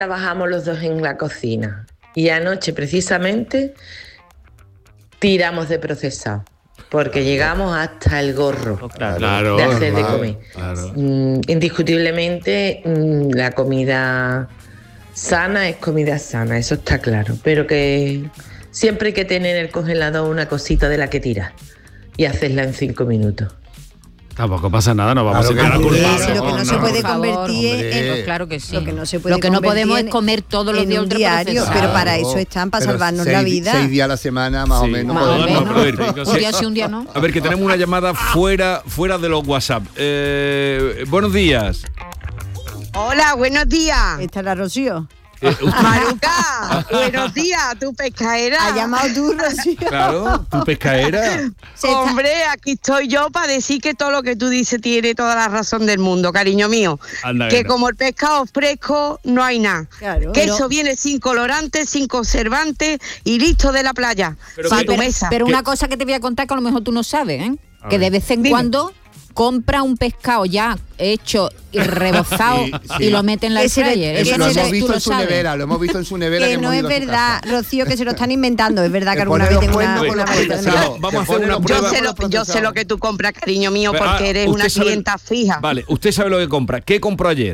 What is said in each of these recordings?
Trabajamos los dos en la cocina y anoche precisamente tiramos de procesado porque llegamos hasta el gorro de hacer de comer. Claro. Indiscutiblemente la comida sana es comida sana, eso está claro, pero que siempre hay que tener en el congelador una cosita de la que tiras y hacerla en 5 minutos. Tampoco pasa nada, no vamos a quedar culpables. Lo que no se puede convertir en... Pues claro que sí. Lo que no se puede Lo que no podemos es comer todos los días un diario, pero para eso están, para salvarnos la vida. 6 días a la semana, más o menos. Un día sí, un día no. A ver, que tenemos una llamada fuera de los WhatsApp. Buenos días. Hola, buenos días. Esta es la Rocío. Maruca, buenos días, tu pescadera. ¿Has llamado tú, Rocío? Claro, tu pescadera. Hombre, aquí estoy yo para decir que todo lo que tú dices tiene toda la razón del mundo, cariño mío. Anda, que como el pescado fresco no hay nada. Claro, que eso viene sin colorantes, sin conservantes y listo de la playa. Para tu mesa. Pero una cosa que te voy a contar que a lo mejor tú no sabes, ¿eh? Que de vez en Dime. cuando compra un pescado ya hecho y rebozado y lo mete en la airfryer. Eso lo hemos visto tú en su sabes. nevera, lo hemos visto en su nevera. Que no hemos es ido a su verdad, casa. Rocío, que se lo están inventando. Es verdad que Que alguna pone vez los tengo una... cuernos con la procesado. Vamos a hacer Te una pone prueba. Yo sé lo que tú compras, cariño mío, porque eres usted una sabe- clienta fija. Vale, usted sabe lo que compra. ¿Qué compró ayer?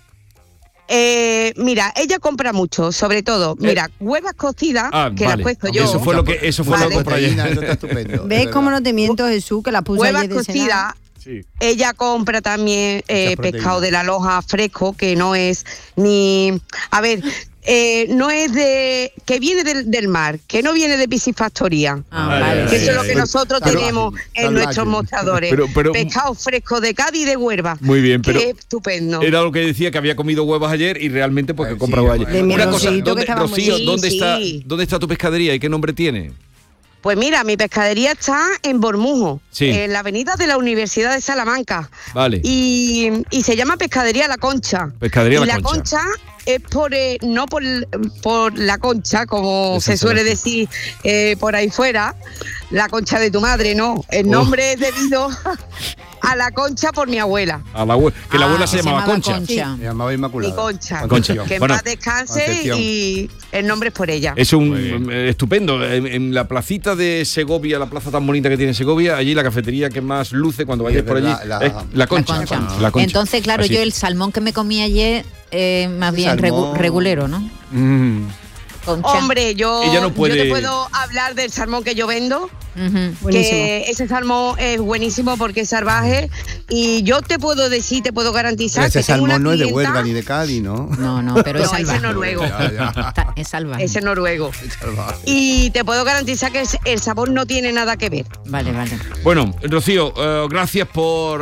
Mira, ella compra mucho, sobre todo, mira, huevas cocidas, que las he puesto yo. Eso fue lo que compró Proteína, ayer. eso está estupendo. ¿Ves cómo no te miento, Jesús, que la puse Huevas ayer de cenar? cocidas. Sí. Ella compra también Muchas pescado proteínas. de la Loja fresco, que no es ni... A ver, no es de... que viene del mar, que no viene de piscifactoría. Vale. Que eso es lo que nosotros Salvaje, tenemos en salvaje. nuestros mostradores. Pero- pescado fresco de Cádiz y de Huelva. Muy bien, que pero es estupendo. era lo que decía, que había comido huevos ayer y realmente pues que compra huevos ayer. De mi Una cosa, Rosito, que ¿dónde, estaba muy Rocío, bien. ¿dónde está tu pescadería y qué nombre tiene? Pues mira, mi pescadería está en Bormujo, Sí. en la avenida de la Universidad de Salamanca. Vale. Y se llama Pescadería La Concha. Pescadería y La La Concha. Concha es no por la concha, como De San se suele Sebastián. decir por ahí fuera, la concha de tu madre, no. El nombre es debido a la concha por mi abuela. A la que la abuela se llamaba Concha. Sí. Se llamaba Inmaculada. Mi concha. Concha. Que en Bueno, paz descanse Concepción. y el nombre es por ella. Es un estupendo. En la placita de Segovia, la plaza tan bonita que tiene Segovia, allí la cafetería que más luce cuando vayas es por allí verdad, es La Concha. La Concha. Entonces, claro, Así. yo el salmón que me comí ayer, más bien salmón. regulero, ¿no? Mm. Concha. Hombre, Ella no puede- yo te puedo hablar del salmón que yo vendo. Ujú. Buenísimo. Que ese salmón es buenísimo porque es salvaje y yo te puedo decir, te puedo garantizar Ese que tengo una salmón no es de clienta- Huelva ni de Cádiz, ¿no? No, pero es No, ese salvaje. es noruego. Es salvaje. Ese es noruego. Salvaje. Y te puedo garantizar que el sabor no tiene nada que ver. Vale. Bueno, Rocío, gracias por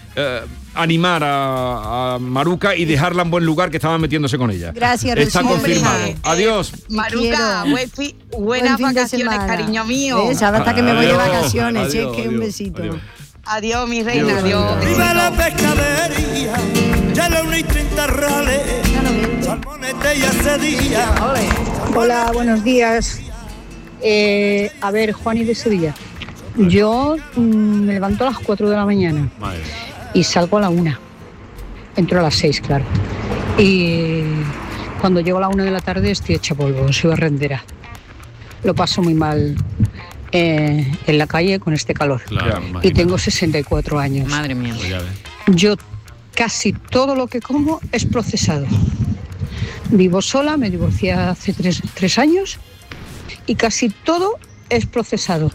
animar a Maruca y dejarla en buen lugar, que estaban metiéndose con ella. Gracias, Está Rocío. confirmado. Hombre, Adiós. Maruca, quiero. buenas Buen fin de vacaciones, semana. cariño mío. ¿Ves? Ahora hasta que me voy de Adiós, vacaciones, adiós, es que un adiós, besito. adiós. Adiós, mi reina, adiós. Viva la pescadería, ya la 1 y 30 rales, salmones de ella ese día. Hola, buenos días. A ver, Juani de Sevilla. Yo me levanto a las 4 de la mañana y salgo a la 1. Entro a las 6, claro. Y cuando llego a la 1 de la tarde estoy hecha polvo, soy barrendera. Lo paso muy mal en la calle con este calor. Claro, Y tengo 64 años. Madre mía. Yo casi todo lo que como es procesado. Vivo sola, me divorcié hace tres años y casi todo es procesado.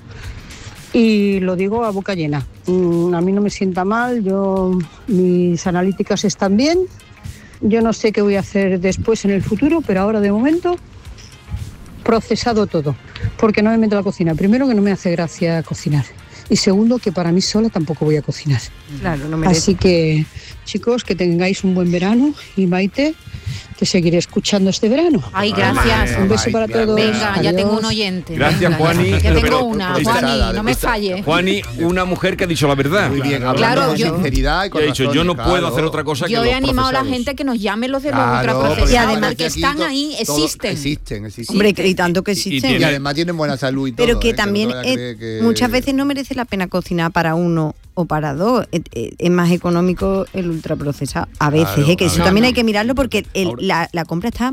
Y lo digo a boca llena. A mí no me sienta mal, mis analíticas están bien. Yo no sé qué voy a hacer después en el futuro, pero ahora de momento procesado todo, porque no me meto a la cocina. Primero, que no me hace gracia cocinar. Y segundo, que para mí sola tampoco voy a cocinar. Claro, no merece. Así que, chicos, que tengáis un buen verano y Maite, te seguiré escuchando este verano. Ay, gracias. Un beso para todos. Venga, ya Adiós. tengo un oyente. Gracias, Venga, Juani. Ya tengo Pero- una. esta- Juani, no me falles. Juani, una mujer que ha dicho la verdad. Muy bien, Claro, hablando Claro, con yo- sinceridad y y con ha dicho, yo razones, no puedo claro. hacer otra cosa que Yo los he animado a la procesados. gente que nos llame los de los Claro, ultraprocesados. porque Además parece que aquí están todo- ahí, todo- existen. Hombre, y tanto que existen. Y además tienen buena salud y todo. Pero que no también te vayas a creer que- muchas veces no merece la pena cocinar para uno o para dos. Es más económico el ultraprocesado. A veces, Claro, que eso claro. también hay que mirarlo porque Ahora- la compra está